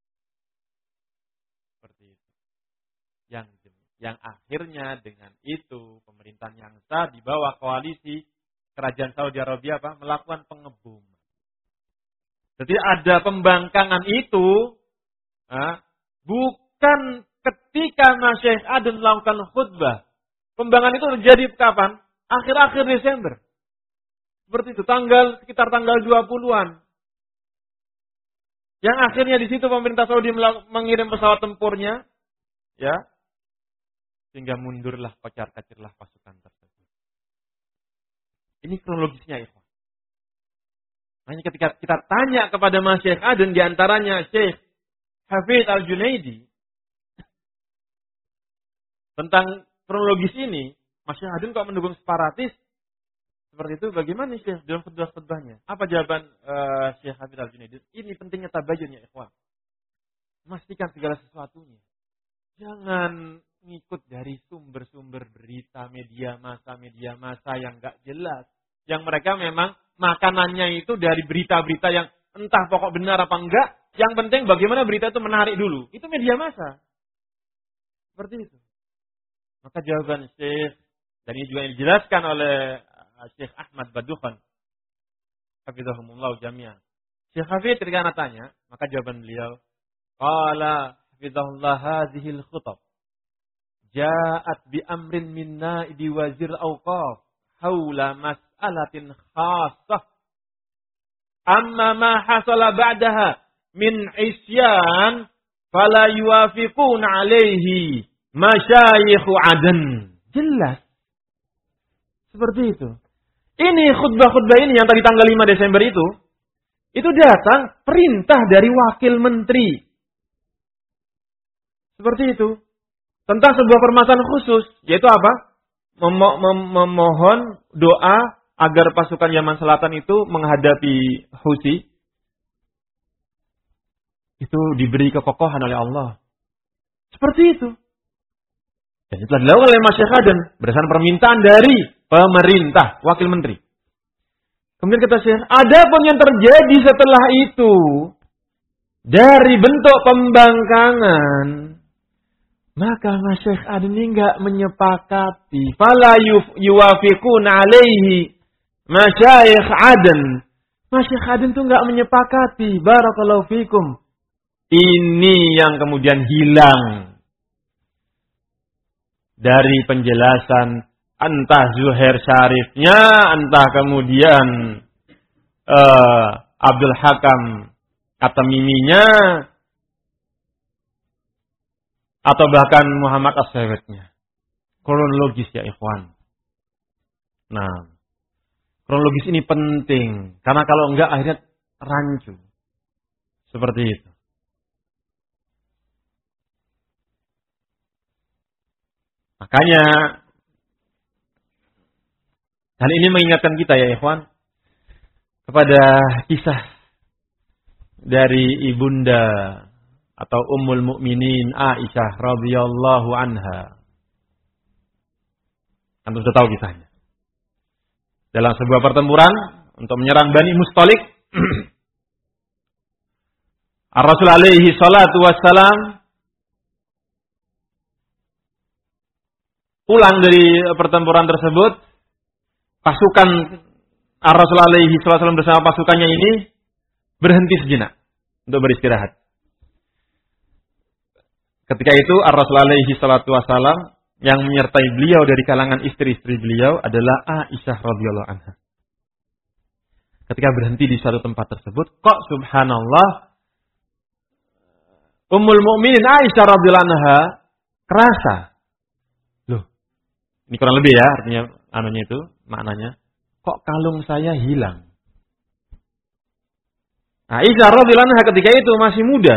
Seperti itu. Yang yang akhirnya dengan itu pemerintahan yang sah di bawah koalisi kerajaan Saudi Arabia apa? Melakukan pengeboman. Jadi ada pembangkangan itu ah, bukan ketika Masyaikh Aden melakukan khutbah. Pembangkangan itu terjadi kapan? Akhir-akhir Desember. Seperti itu, tanggal sekitar tanggal dua puluhan. Yang akhirnya di situ pemerintah Saudi mengirim pesawat tempurnya, ya, sehingga mundurlah, kocar-kacirlah pasukan tersebut. Ini kronologisnya, ikhwan. Makanya ketika kita tanya kepada Masyaikh Aden, diantaranya Syekh Hafidz Al-Junaidi, tentang kronologis ini, Masyaikh Aden kok mendukung separatis? Seperti itu, bagaimana Syekh dalam khutbah-khutbahnya? Apa jawaban uh, Syekh Hafidz Al-Junaidi? Ini pentingnya tabayun ya ikhwan. Memastikan segala sesuatunya. Jangan ngikut dari sumber-sumber berita, media massa, media massa yang gak jelas. Yang mereka memang makanannya itu dari berita-berita yang entah pokok benar apa enggak. Yang penting bagaimana berita itu menarik dulu. Itu media massa. Seperti itu. Maka jawaban Syekh, dan ini juga yang dijelaskan oleh Syekh Ahmad Badukhan, hafizahumullah jami'an. Syekh Hafidz ketika anak tanya, maka jawaban beliau, qala hafizahullah hadhil khutab ja'at bi amrin min na'ibi wazir awqaf haula mas'alatin khassah amma ma hasala ba'daha min isyan fala yuwafiquna alaihi masyayikhu Aden. Jelas. Seperti itu. Ini khutbah-khutbah ini yang tadi tanggal lima Desember itu, itu datang perintah dari wakil menteri. Seperti itu. Tentang sebuah permasalahan khusus. Yaitu apa? Memo- mem- memohon doa agar pasukan Yaman Selatan itu menghadapi Houthi. Itu diberi kekokohan oleh Allah. Seperti itu. Dan itu telah dilakukan oleh Masyaikh Aden berdasarkan permintaan dari pemerintah, wakil menteri. Kemudian kata Syekh, ada pun yang terjadi setelah itu dari bentuk pembangkangan, maka Masyaikh Aden ini enggak menyepakati. Fala yuwafiquna alaihi Masyaikh Aden. Masyaikh Aden itu enggak menyepakati. Barakallahu fikum. Ini yang kemudian hilang dari penjelasan entah Zuhair Syarifnya, entah kemudian uh, Abdul Hakam At-Tamiminya, atau bahkan Muhammad As-Sawetnya. Kronologis ya ikhwan. Nah, kronologis ini penting. Karena kalau enggak akhirnya rancu. Seperti itu. Makanya, hal ini mengingatkan kita ya ikhwan, kepada kisah dari ibunda atau Ummul Mukminin Aisyah radhiyallahu anha. Anda sudah tahu kisahnya. Dalam sebuah pertempuran untuk menyerang Bani Mustalik, Ar-Rasul alaihi salatu wassalam pulang dari pertempuran tersebut, pasukan Ar-Rasul alaihi salatu wassalam bersama pasukannya ini berhenti sejenak untuk beristirahat. Ketika itu Ar-Rasul alaihi salatu wassalam yang menyertai beliau dari kalangan istri-istri beliau adalah Aisyah radhiyallahu anha. Ketika berhenti di suatu tempat tersebut, kok subhanallah Ummul Mukminin Aisyah radhiyallahu anha kerasa. Loh, ini kurang lebih ya artinya anunya itu, maknanya. Kok kalung saya hilang? Aisyah radhiyallahu anha ketika itu masih muda.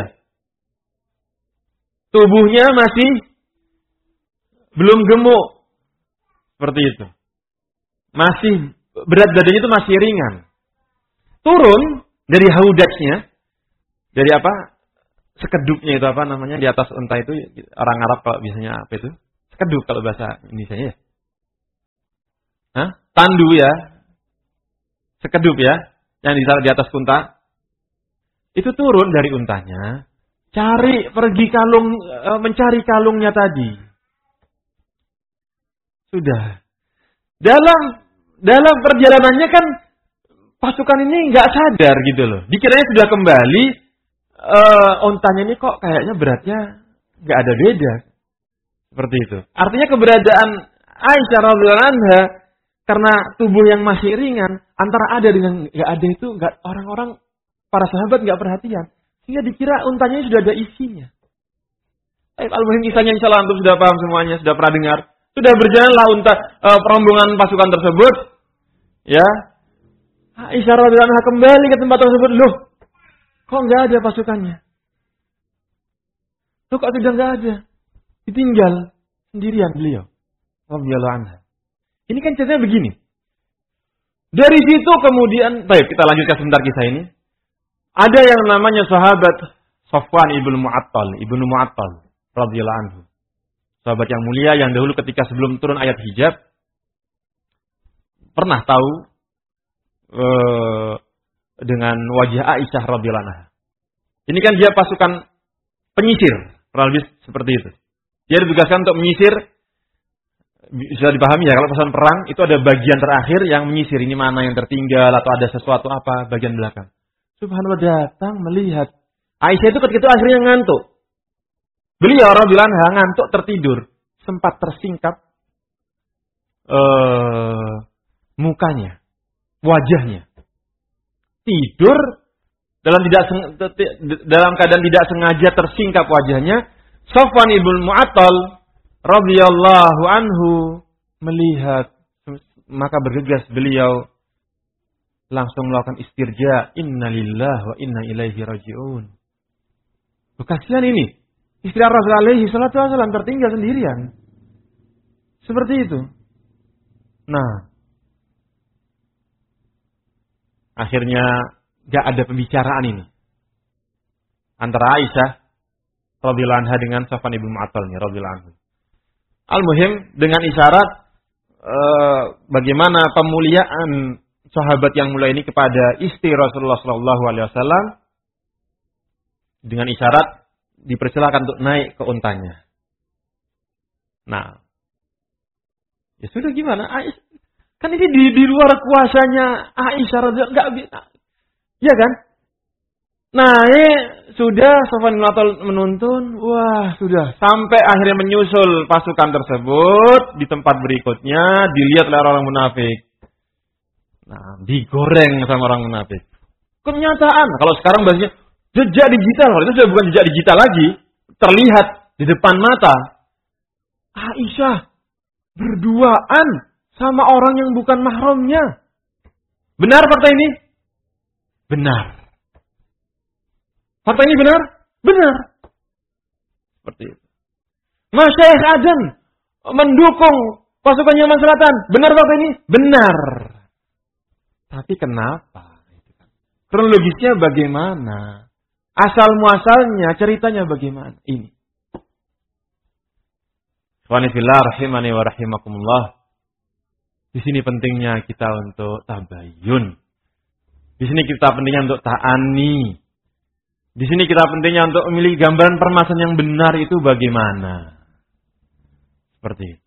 Tubuhnya masih belum gemuk. Seperti itu. Masih berat badannya itu masih ringan. Turun dari haudajnya, dari apa? Sekedupnya itu apa namanya? Di atas unta itu orang Arab kalau biasanya apa itu? Sekedup kalau bahasa Indonesia ya. Hah? Tandu ya. Sekedup ya. Yang ditaruh di atas unta. Itu turun dari untanya. Cari, pergi kalung, mencari kalungnya tadi. Sudah. Dalam dalam perjalanannya kan pasukan ini nggak sadar gitu loh. Dikiranya sudah kembali, uh, ontanya ini kok kayaknya beratnya nggak ada beda. Seperti itu. Artinya keberadaan Aisyah radhiyallahu anha karena tubuh yang masih ringan, antara ada dengan nggak ada itu nggak orang-orang para sahabat nggak perhatian. Sehingga dikira untanya sudah ada isinya. Eh, al-muhim kisahnya insya Allah antum sudah paham semuanya, sudah pernah dengar. Sudah berjalanlah unta uh, rombongan pasukan tersebut. Ya. Aisyah radhiyallahu anha kembali ke tempat tersebut. Loh, kok nggak ada pasukannya? Loh, kok sudah nggak ada? Ditinggal sendirian beliau. Radhiyallahu anha. Ini kan ceritanya begini. Dari situ kemudian, baik kita lanjutkan sebentar kisah ini. Ada yang namanya sahabat Safwan ibnu Mu'attal, ibnu Mu'attal radhiyallahu anhu. Sahabat yang mulia yang dahulu ketika sebelum turun ayat hijab pernah tahu uh, dengan wajah Aisyah radhiyallahu anha. Ini kan dia pasukan penyisir, kurang lebih seperti itu. Dia ditugaskan untuk menyisir. Bisa dipahami ya, kalau pasukan perang itu ada bagian terakhir yang menyisir, ini mana yang tertinggal atau ada sesuatu apa bagian belakang. Subhanallah, datang melihat Aisyah itu ketika itu akhirnya ngantuk. Beliau radhiyallahu anha ngantuk tertidur, sempat tersingkap uh, mukanya, wajahnya. Tidur dalam tidak dalam keadaan tidak sengaja tersingkap wajahnya. Safwan ibnu Mu'attal radhiyallahu anhu melihat, maka bergegas beliau langsung melakukan istirja, inna lillahi wa inna ilaihi raji'un. Kasihan ini, istri Rasul alaihi salatu wasallam tertinggal sendirian. Seperti itu. Nah, akhirnya gak ada pembicaraan ini antara Aisyah radhiyallahu anha dengan Safwan ibnu Mu'attal radhiyallahu anhu. Al-muhim dengan isyarat eh, bagaimana pemuliaan sahabat yang mulia ini kepada istri Rasulullah sallallahu alaihi wasallam, dengan isyarat dipersilakan untuk naik ke untanya. Nah, ya sudah gimana? Aisyah, kan ini di, di luar kuasanya Aisyah radhiyallahu anha, enggak bisa. Ya kan? Naik sudah, Safwan bin Mu'attal menuntun, wah sudah sampai akhirnya menyusul pasukan tersebut di tempat berikutnya, dilihat oleh orang munafik. Nah, digoreng sama orang munafik. Kenyataan, kalau sekarang bahasanya jejak digital, kalau itu sudah bukan jejak digital lagi, terlihat di depan mata. Aisyah berduaan sama orang yang bukan mahramnya. Benar fakta ini? Benar. Fakta ini benar? Benar. Seperti itu. Masyaikh Aden mendukung pasukan Yaman Selatan. Benar fakta ini? Benar. Tapi kenapa? Kronologisnya bagaimana? Asal muasalnya, ceritanya bagaimana? Ini. Ikhwanifillah rahimani wa rahimakumullah. Di sini pentingnya kita untuk tabayun. Di sini kita pentingnya untuk ta'ani. Di sini kita pentingnya untuk memiliki gambaran permasalahan yang benar itu bagaimana. Seperti itu.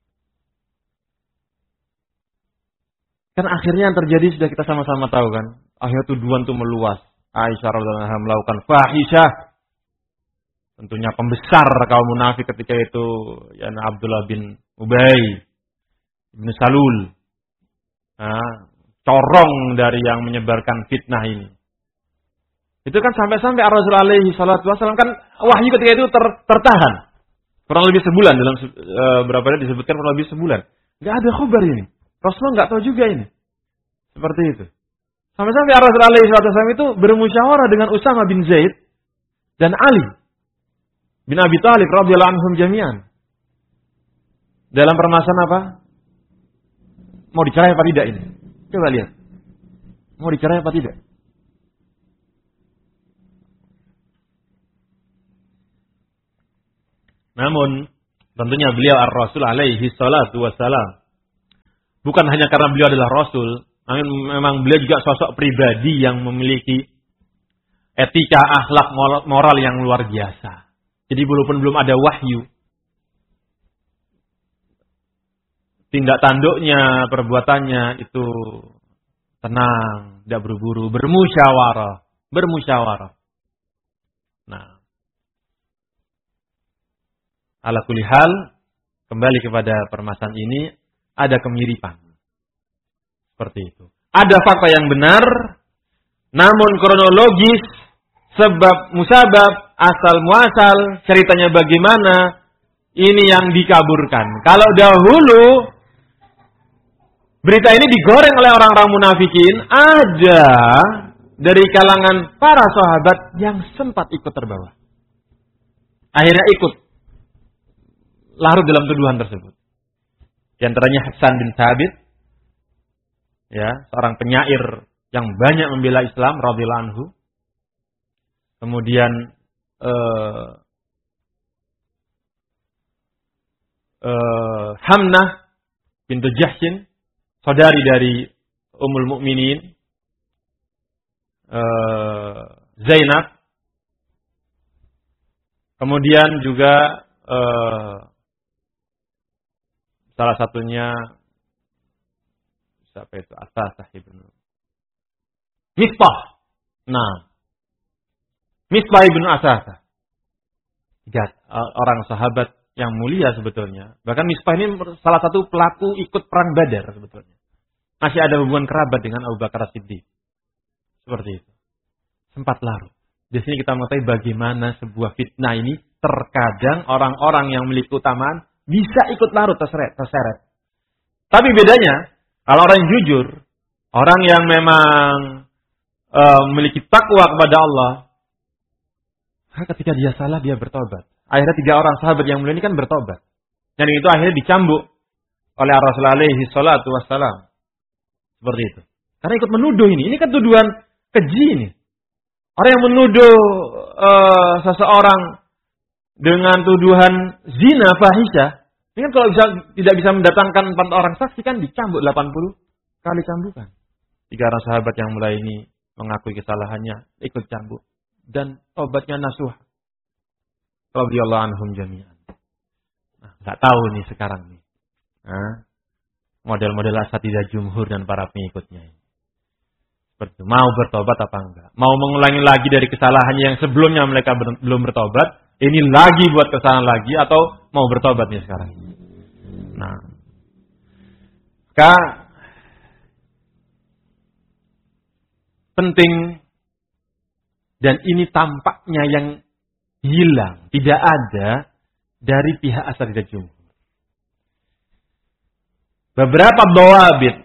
Kan akhirnya yang terjadi sudah kita sama-sama tahu kan. Akhirnya tuduhan itu meluas. Aisyah radhiyallahu anha melakukan fahisyah. Tentunya pembesar kaum munafik ketika itu ya Abdullah bin Ubay bin Salul. Nah, corong dari yang menyebarkan fitnah ini. Itu kan sampai-sampai Rasul alaihi salatu wasallam kan wahyu ketika itu ter, tertahan. Kurang lebih sebulan dalam e, berapa hari disebutkan kurang lebih sebulan. Enggak ada khabar ini. Rasulullah enggak tahu juga ini. Seperti itu. Sampai-sampai Rasul alaihi salatu wasallam itu bermusyawarah dengan Usama bin Zaid dan Ali bin Abi Thalib radhiyallahu anhum jami'an. Dalam permasalahan apa? Mau dicerai apa tidak ini? Coba lihat. Mau dicerai apa tidak? Namun Tentunya beliau ar-Rasul alaihi salatu wassalam. Bukan hanya karena beliau adalah Rasul, namun memang beliau juga sosok pribadi yang memiliki etika, akhlak, moral yang luar biasa. Jadi walaupun belum ada wahyu, tindak tanduknya, perbuatannya itu tenang, tidak berburu, bermusyawarah, bermusyawarah. Nah, ala kulli hal, kembali kepada permasalahan ini, ada kemiripan. Seperti itu. Ada fakta yang benar, namun kronologis, sebab musabab, asal muasal, ceritanya bagaimana, ini yang dikaburkan. Kalau dahulu berita ini digoreng oleh orang-orang munafikin, ada dari kalangan para sahabat yang sempat ikut terbawa. Akhirnya ikut larut dalam tuduhan tersebut. Di antaranya Hasan bin Thabit, ya, seorang penyair yang banyak membela Islam radhiyallahu anhu. Kemudian eh, eh, Hamnah bintu Jahshin, saudari dari Ummul Mukminin eh, Zainab. Kemudian juga eh, salah satunya siapa itu? Asasah ibnu Misbah. Nah, Misbah ibnu Asasah. Tiga orang sahabat yang mulia sebetulnya. Bahkan Misbah ini salah satu pelaku ikut perang Badar sebetulnya. Masih ada hubungan kerabat dengan Abu Bakar As-Siddiq. Seperti itu. Sempat larut. Di sini kita mengetahui bagaimana sebuah fitnah ini terkadang orang-orang yang memiliki utamaan bisa ikut larut terseret, terseret. Tapi bedanya, kalau orang yang jujur, orang yang memang e, memiliki takwa kepada Allah, ketika dia salah dia bertobat. Akhirnya tiga orang sahabat yang mulia ini kan bertobat. Dan itu akhirnya dicambuk oleh Rasulullah alaihi salatu wassalam. Seperti itu. Karena ikut menuduh ini. Ini kan tuduhan keji ini. Orang yang menuduh uh, seseorang dengan tuduhan zina fahisyah, ini kan kalau bisa, tidak bisa mendatangkan empat orang saksi kan dicambuk delapan puluh kali cambukan. Tiga orang sahabat yang mulai ini mengakui kesalahannya, ikut cambuk. Dan obatnya nasuh. Radhiyallahu anhum jami'an. Nah, nggak tahu nih sekarang nih. Nah, model-model asatidzah jumhur dan para pengikutnya ini. Seperti mau bertobat apa enggak? Mau mengulangi lagi dari kesalahannya yang sebelumnya mereka ber, belum bertobat, ini lagi buat kesalahan lagi atau mau bertobat nih sekarang ini. Nah, maka penting dan ini tampaknya yang hilang, tidak ada dari pihak asatidzah jumhur. Beberapa dawabit,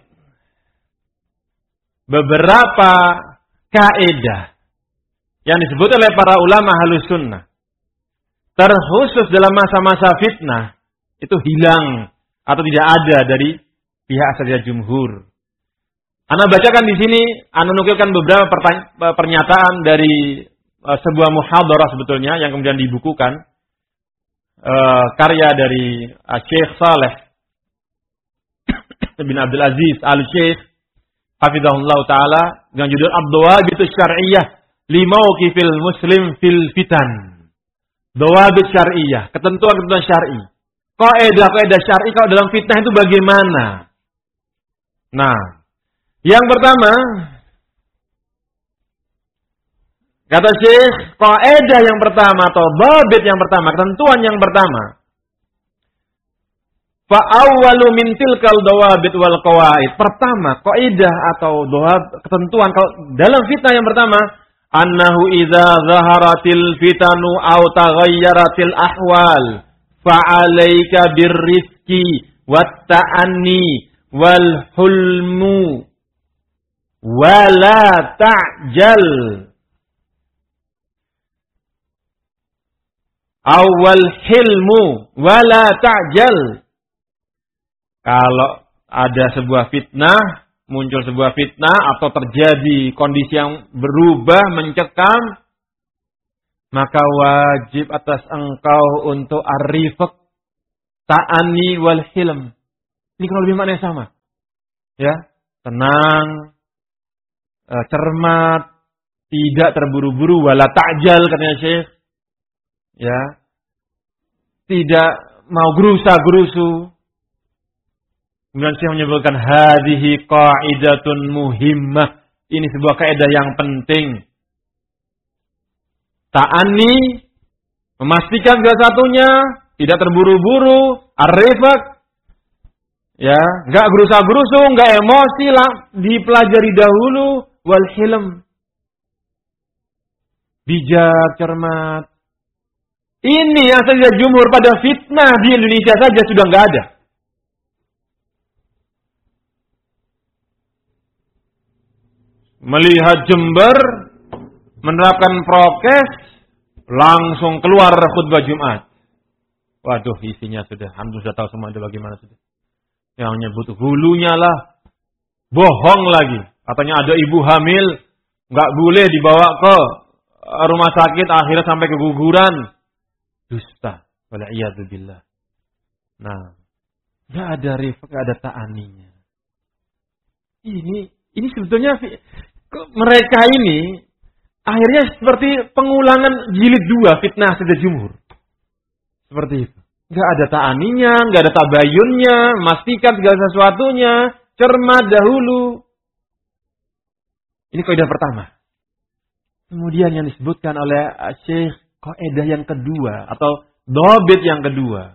beberapa kaidah yang disebut oleh para ulama Ahlus Sunnah, terkhusus dalam masa-masa fitnah, itu hilang atau tidak ada dari pihak asatidzah jumhur. Ana bacakan di sini, ana nukilkan beberapa pernyataan dari uh, sebuah muhadarah sebetulnya yang kemudian dibukukan, uh, karya dari uh, Syekh Saleh bin Abdul Aziz Al-Syekh hafizahullah taala dengan judul Ad-Dawabit Syar'iyyah li Mauqifil Muslim fil Fitan. Dawabit syar'iyyah, ketentuan-ketentuan syar'i. Kaidah-kaidah syar'i kalau dalam fitnah itu bagaimana? Nah, yang pertama kata Syekh, kaidah yang pertama atau dawabit yang pertama, ketentuan yang pertama, fa awwalu min tilkal dawabit wal qawaid. Pertama, kaidah atau dawab ketentuan kalau dalam fitnah yang pertama, annahu idza zaharatil fitanu aw taghayyaratil ahwal fa 'alaika birrifqi wat ta'anni wal hulmu wala ta'jal. Awal hilmu wala ta'jal. Kalau ada sebuah fitnah, muncul sebuah fitnah atau terjadi kondisi yang berubah, mencekam, maka wajib atas engkau untuk ar-rifq, ta'ani wal hilm. Ini kalau lebih maknanya sama. Ya, tenang, cermat, tidak terburu-buru, wala ta'jal katanya Syekh. Ya. Tidak mau gerusa-gerusu. Kemudian Syekh menyebutkan hadhihi qa'idatun muhimmah. Ini sebuah kaidah yang penting. Ta'ani, memastikan segala satunya, tidak terburu-buru, ar-rifaq, ya, enggak gerusa-gerusu, enggak emosi lah, dipelajari dahulu, wal hilm. Bijak, cermat. Ini yang saja jumhur pada fitnah di Indonesia saja sudah enggak ada. Melihat Jember menerapkan prokes, langsung keluar khutbah Jumat. Waduh, isinya sudah, hampir sudah tahu semua itu bagaimana sudah. Yang nyebut hulunya lah, bohong lagi. Katanya ada ibu hamil, nggak boleh dibawa ke rumah sakit, akhirnya sampai keguguran. Dusta, wala'iyadzubillah. Nah, nggak ada rifq, nggak ada ta'aninya. Ini, ini sebetulnya mereka ini akhirnya seperti pengulangan jilid dua fitnah sudah jumhur. Seperti itu. Enggak ada ta'aninya, enggak ada tabayunnya, memastikan segala sesuatunya, cermat dahulu. Ini kaidah pertama. Kemudian yang disebutkan oleh Syekh, kaidah yang kedua atau dhabit yang kedua.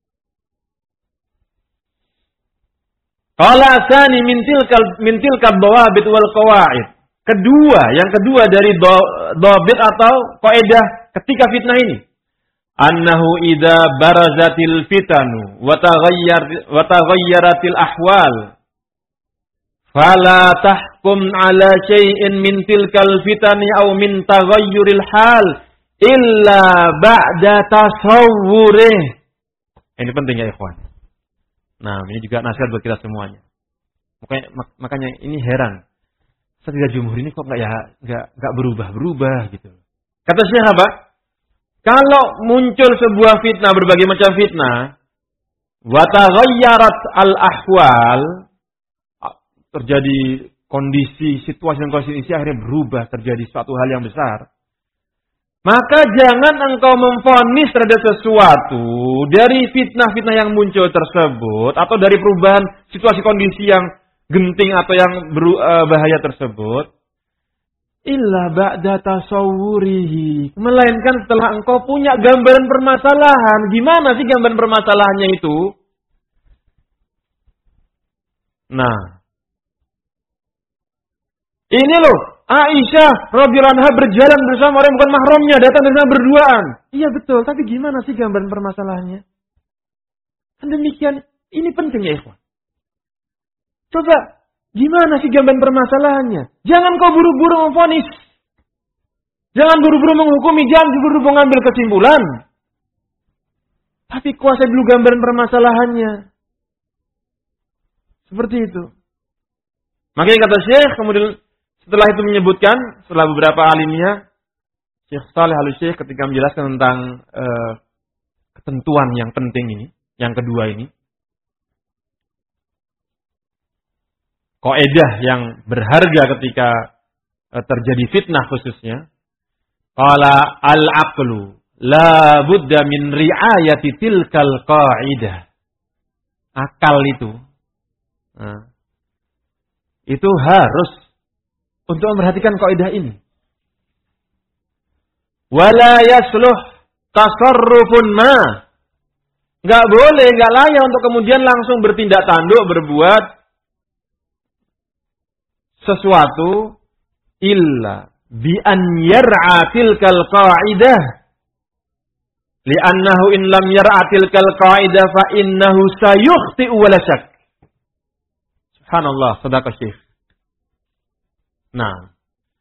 Qala tsani min tilkal min tilkal dawabit wal qawaid. Kedua, yang kedua dari dhabit atau kaidah ketika fitnah ini. Annahu idza barazatil fitanu wa taghayyar wa taghayyaratil ahwal fala tahkum ala syai'in min tilkal fitani aw min taghayyuril hal illa ba'da tasawwurih. Ini penting ya ikhwan. Nah, ini juga nasihat buat kita semuanya. Makanya, makanya ini heran. Setidak jumhur ini kok enggak ya enggak enggak berubah-berubah gitu. Kata Syekh apa? Kalau muncul sebuah fitnah, berbagai macam fitnah, wa taghayyarat al-ahwal, terjadi kondisi, situasi dan kondisi akhirnya berubah, terjadi suatu hal yang besar. Maka jangan engkau memvonis terhadap sesuatu dari fitnah-fitnah yang muncul tersebut, atau dari perubahan situasi kondisi yang genting atau yang berbahaya tersebut, illa ba'da tasawwurihi, melainkan setelah engkau punya gambaran permasalahan. Gimana sih gambaran permasalahannya itu? Nah, ini loh, Aisyah radhiyallahu anha berjalan bersama orang bukan mahramnya, datang dengan berduaan. Iya betul, tapi gimana sih gambaran permasalahannya? Kan demikian, ini penting ya ikhwan. Coba, gimana sih gambaran permasalahannya? Jangan kau buru-buru memvonis. Jangan buru-buru menghukumi, jangan buru-buru mengambil kesimpulan. Tapi kuasai dulu gambaran permasalahannya. Seperti itu. Makanya kata Syekh, kemudian setelah itu menyebutkan, setelah beberapa alimnya, Syekh Shalih Al-Syekh ketika menjelaskan tentang uh, ketentuan yang penting ini, yang kedua ini, kaidah yang berharga ketika uh, terjadi fitnah khususnya, qala al-aqlu la budda min ri'ayati tilkal qaidah. Akal itu, nah, itu harus untuk memperhatikan kaidah ini. Wala yasluh tasarrufun ma. Enggak boleh, enggak layak untuk kemudian langsung bertindak tanduk, berbuat sesuatu illa bi an yar'a tilkal qaidah. Li'annahu in lam yar'a tilkal qaidah fa innahu sayukhti'u wa la syak. Subhanallah, sedekah Syekh. Nah,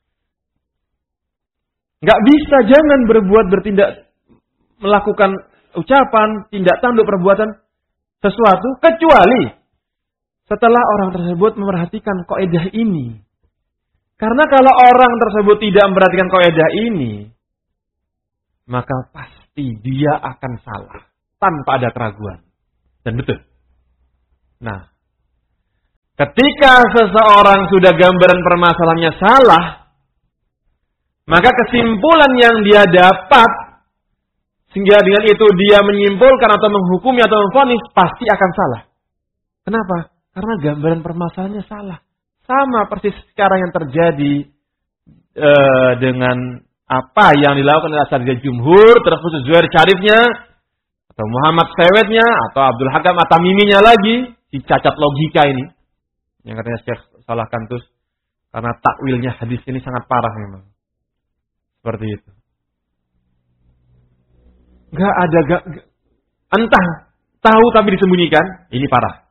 nggak bisa, jangan berbuat, bertindak, melakukan ucapan, tindak tanduk, perbuatan sesuatu kecuali setelah orang tersebut memperhatikan kaidah ini. Karena kalau orang tersebut tidak memperhatikan kaidah ini, maka pasti dia akan salah tanpa ada keraguan. Dan betul. Nah, ketika seseorang sudah gambaran permasalahannya salah, maka kesimpulan yang dia dapat, sehingga dengan itu dia menyimpulkan atau menghukumi atau memvonis, pasti akan salah. Kenapa? Karena gambaran permasalahannya salah. Sama persis sekarang yang terjadi e, dengan apa yang dilakukan oleh Asatidz Jumhur, terkhusus Zuhair Syarifnya, atau Muhammad Sewetnya, atau Abdul Hakam At-Tamiminya lagi, si cacat logika ini. Yang katanya Syekh salahkan terus, karena takwilnya hadis ini sangat parah memang. Seperti itu. Gak ada, gak, gak, entah tahu tapi disembunyikan, ini parah.